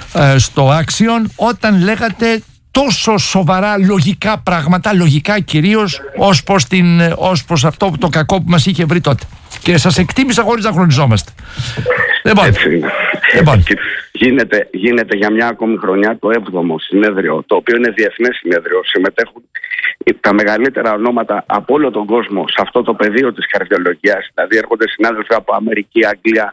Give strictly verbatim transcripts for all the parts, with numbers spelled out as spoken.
ε, στο Axion όταν λέγατε τόσο σοβαρά λογικά πράγματα, λογικά κυρίως ως προς, την, ως προς αυτό το κακό που μας είχε βρει τότε. Και σας εκτίμησα χωρίς να χρονιζόμαστε. Λοιπόν, λοιπόν. Γίνεται, γίνεται για μια ακόμη χρονιά το έβδομο συνέδριο, το οποίο είναι διεθνές συνέδριο. Συμμετέχουν τα μεγαλύτερα ονόματα από όλο τον κόσμο σε αυτό το πεδίο της καρδιολογίας. Δηλαδή έρχονται συνάδελφοι από Αμερική, Αγγλία,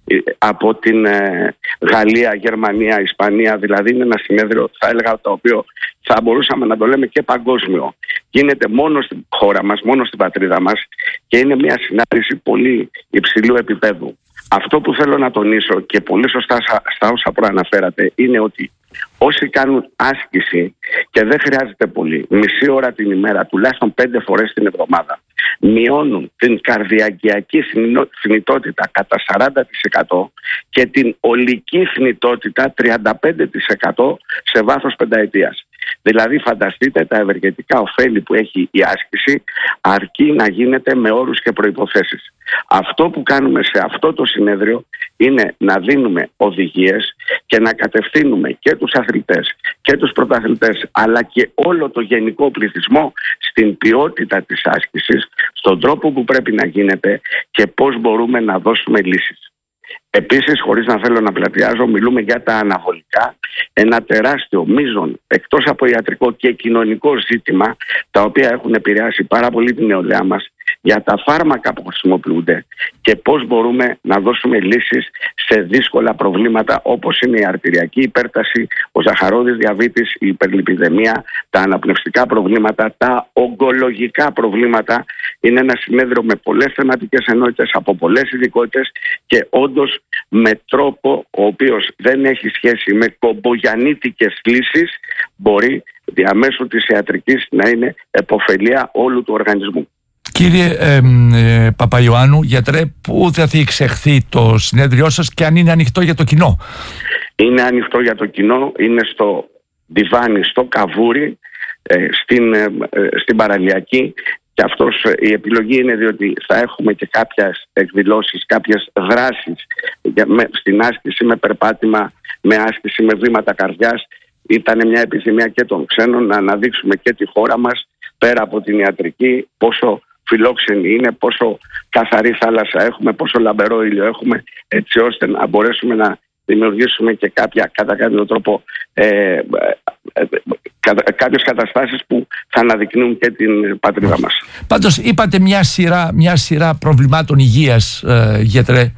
από την ε, Γαλλία, Γερμανία, Ισπανία. Δηλαδή είναι ένα συνέδριο, θα έλεγα, το οποίο θα μπορούσαμε να το λέμε και παγκόσμιο. Γίνεται μόνο στην χώρα μας, μόνο στην πατρίδα μας και είναι μια συνάντηση πολύ υψηλού επίπεδου. Αυτό που θέλω να τονίσω και πολύ σωστά στα όσα προαναφέρατε είναι ότι όσοι κάνουν άσκηση και δεν χρειάζεται πολύ, μισή ώρα την ημέρα, τουλάχιστον πέντε φορές την εβδομάδα, μειώνουν την καρδιακιακή θνητότητα κατά σαράντα τοις εκατό και την ολική θνητότητα τριάντα πέντε τοις εκατό σε βάθος πενταετίας. Δηλαδή φανταστείτε τα ευεργετικά ωφέλη που έχει η άσκηση, αρκεί να γίνεται με όρους και προϋποθέσεις. Αυτό που κάνουμε σε αυτό το συνέδριο είναι να δίνουμε οδηγίες και να κατευθύνουμε και τους αθλητές και τους πρωταθλητές αλλά και όλο το γενικό πληθυσμό στην ποιότητα της άσκησης, στον τρόπο που πρέπει να γίνεται και πώς μπορούμε να δώσουμε λύσεις. Επίσης, χωρίς να θέλω να πλατιάζω, μιλούμε για τα αναβολικά, ένα τεράστιο μείζον εκτός από ιατρικό και κοινωνικό ζήτημα, τα οποία έχουν επηρεάσει πάρα πολύ την νεολαία μας, για τα φάρμακα που χρησιμοποιούνται και πώς μπορούμε να δώσουμε λύσεις σε δύσκολα προβλήματα όπως είναι η αρτηριακή υπέρταση, ο ζαχαρώδης διαβήτης, η υπερλιπιδεμία, τα αναπνευστικά προβλήματα, τα ογκολογικά προβλήματα. Είναι ένα συνέδριο με πολλές θεματικές ενότητες από πολλές ειδικότητες και όντως με τρόπο ο οποίος δεν έχει σχέση με κομπογιαννίτικες λύσεις μπορεί διαμέσου της ιατρικής να είναι επωφελία όλου του οργανισμού. Κύριε ε, ε, Παπαϊωάννου, γιατρέ, πού θα διεξαχθεί το συνέδριό σας και αν είναι ανοιχτό για το κοινό? Είναι ανοιχτό για το κοινό, είναι στο Διβάνι, στο Καβούρι, ε, στην, ε, στην Παραλιακή. Και αυτός η επιλογή είναι διότι θα έχουμε και κάποιες εκδηλώσεις, κάποιες δράσεις για, με, στην άσκηση με περπάτημα, με άσκηση με βήματα καρδιάς. Ήταν μια επιθυμία και των ξένων να αναδείξουμε και τη χώρα μας πέρα από την ιατρική, πόσο φιλόξενη είναι, πόσο καθαρή θάλασσα έχουμε, πόσο λαμπερό ήλιο έχουμε, έτσι ώστε να μπορέσουμε να δημιουργήσουμε και κάποια, κατά κάποιο τρόπο ε, ε, ε, κάποιες καταστάσεις που θα αναδεικνύουν και την πατρίδα μας. Πάντως είπατε μια σειρά, μια σειρά προβλημάτων υγείας, ε, γιατρέ,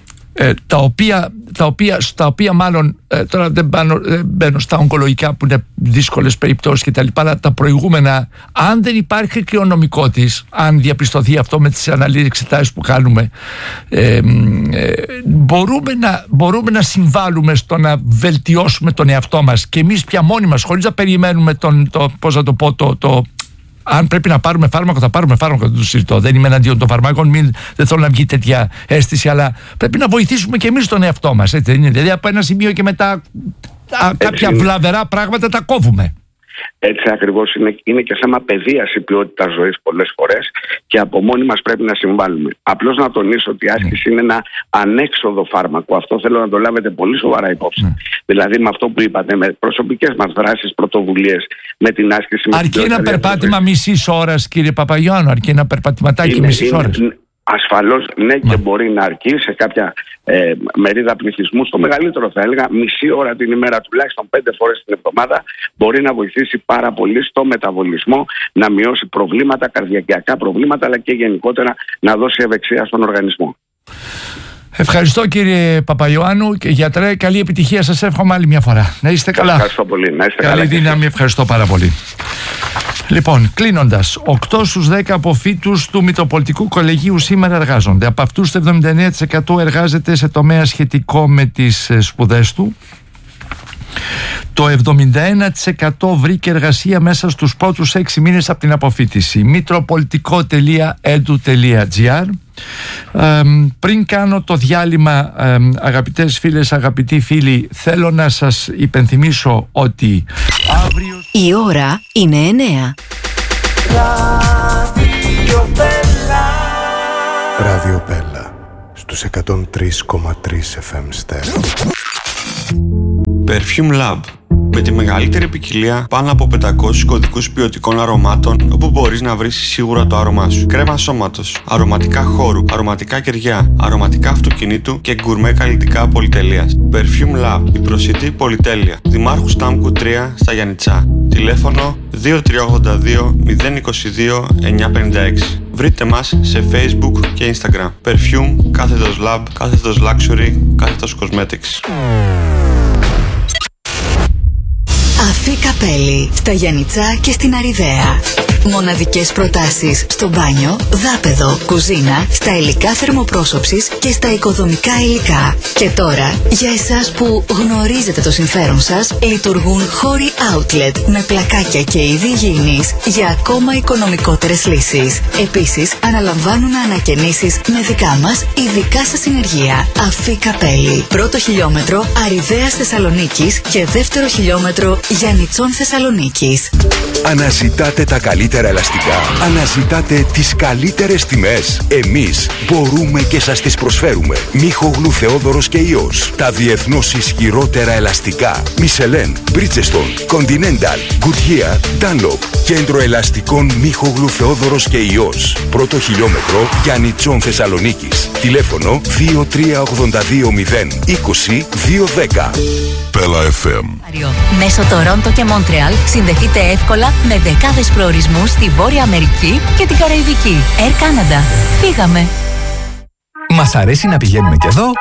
ε, τα, οποία, τα, οποία, στα οποία μάλλον ε, τώρα δεν, πάνω, δεν μπαίνω στα ογκολογικά που είναι δύσκολες περιπτώσεις και τα λοιπά, αλλά τα προηγούμενα, αν δεν υπάρχει και ο νομικό της, αν διαπιστωθεί αυτό με τις αναλύσεις εξετάσεις που κάνουμε, ε, ε, μπορούμε, να, μπορούμε να συμβάλλουμε στο να βελτιώσουμε τον εαυτό μας και εμείς πια μόνοι μας, χωρίς να περιμένουμε τον, το, πώς να το πω, το, το αν πρέπει να πάρουμε φάρμακο, θα πάρουμε φάρμακο, δεν το συζητώ. Δεν είμαι εναντίον των φαρμάκων, μην, δεν θέλω να βγει τέτοια αίσθηση, αλλά πρέπει να βοηθήσουμε και εμείς τον εαυτό μας. Έτσι, δηλαδή, από ένα σημείο και μετά α, κάποια βλαβερά πράγματα τα κόβουμε. Έτσι ακριβώς είναι, είναι και θέμα παιδείας η ποιότητα ζωής πολλές φορές και από μόνοι μας πρέπει να συμβάλλουμε. Απλώς να τονίσω ότι η άσκηση mm. είναι ένα ανέξοδο φάρμακο. Αυτό θέλω να το λάβετε πολύ σοβαρά υπόψη. Mm. Δηλαδή με αυτό που είπατε, με προσωπικές μας δράσεις, πρωτοβουλίες, με την άσκηση. Αρκεί ένα περπάτημα μισής ώρας, κύριε Παπαϊωάννου, αρκεί ένα περπατηματάκι μισής ώρας. Ασφαλώς ναι, και Μα. μπορεί να αρκεί σε κάποια ε, μερίδα πληθυσμού, στο μεγαλύτερο θα έλεγα, μισή ώρα την ημέρα, τουλάχιστον πέντε φορές την εβδομάδα, μπορεί να βοηθήσει πάρα πολύ στο μεταβολισμό, να μειώσει προβλήματα, καρδιακιακά προβλήματα, αλλά και γενικότερα να δώσει ευεξία στον οργανισμό. Ευχαριστώ κύριε Παπαϊωάννου και γιατρέ, καλή επιτυχία, σας εύχομαι άλλη μια φορά. Να είστε καλά. Ευχαριστώ πολύ. Να είστε καλή καλά. Δύναμη, ευχαριστώ πάρα πολύ. Λοιπόν, κλείνοντας, οκτώ στους δέκα αποφύτους του Μητροπολιτικού Κολεγίου σήμερα εργάζονται. Από αυτούς το εβδομήντα εννέα τοις εκατό εργάζεται σε τομέα σχετικό με τις σπουδές του. Το εβδομήντα ένα τοις εκατό βρήκε εργασία μέσα στους πρώτους έξι μήνες από την αποφύτιση. μητροπολιτικό τελεία edu τελεία gr. Ε, πριν κάνω το διάλειμμα, ε, αγαπητές φίλες, αγαπητοί φίλοι, θέλω να σας υπενθυμίσω ότι αύριο η ώρα είναι εννέα. Ράδιο Πέλα στους εκατόν τρία κόμμα τρία εφ εμ στέρεο. Perfume Lab. Με τη μεγαλύτερη ποικιλία πάνω από πεντακόσιους κωδικούς ποιοτικών αρωμάτων, όπου μπορείς να βρεις σίγουρα το άρωμά σου. Κρέμα σώματος, αρωματικά χώρου, αρωματικά κεριά, αρωματικά αυτοκινήτου και γκουρμέ καλλιτικά πολυτελείας. Perfume Lab, η προσιτή πολυτέλεια. Δημάρχου Στάμκου τρία στα Γιαννιτσά. Τηλέφωνο δύο τρία ογδόντα δύο μηδέν είκοσι δύο εννιακόσια πενήντα έξι. Βρείτε μας σε Facebook και Instagram. Perfume, κάθετος Lab, κάθετος Luxury, κάθετος Cosmetics. Αφή Καπέλη, στα Γιαννιτσά και στην Αριδαία. Μοναδικές προτάσεις στο μπάνιο, δάπεδο, κουζίνα, στα υλικά θερμοπρόσωψης και στα οικοδομικά υλικά. Και τώρα, για εσάς που γνωρίζετε το συμφέρον σας, λειτουργούν χώροι outlet με πλακάκια και είδη υγιεινής για ακόμα οικονομικότερες λύσεις. Επίσης, αναλαμβάνουν ανακαινήσεις με δικά μας ειδικά σας συνεργεία. Αφή Καπέλη, πρώτο χιλιόμετρο Αριδαίας Θεσσαλονίκης και δεύτερο χιλιόμετρο Γιαννιτσών Θεσσαλονίκης. Αναζητάτε τα καλύτερα ελαστικά. Αναζητάτε τις καλύτερες τιμές. Εμείς μπορούμε και σας τις προσφέρουμε. Μίχογλου Θεόδωρος και Υιός. Τα διεθνώς ισχυρότερα ελαστικά. Michelin, Bridgestone, Continental, Goodyear, Dunlop. Κέντρο ελαστικών Μίχογλου Θεόδωρος και Υιός. Πρώτο χιλιόμετρο Γιαννιτσών Θεσσαλονίκης. Τηλέφωνο δύο τρία ογδόντα δύο μηδέν είκοσι δύο δέκα. Πέλα εφ εμ. Μέσω Τορόντο και Μόντρεαλ συνδεθείτε εύκολα με δεκάδες προορισμούς στη Βόρεια Αμερική και την Καραϊβική. Air Canada. Φύγαμε! Μας αρέσει να πηγαίνουμε και εδώ